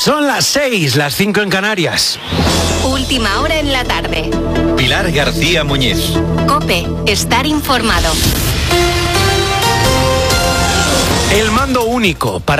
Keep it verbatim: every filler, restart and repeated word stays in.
Son las seis, las cinco en Canarias. Última hora en la tarde. Pilar García Muñiz. COPE, estar informado. El mando único para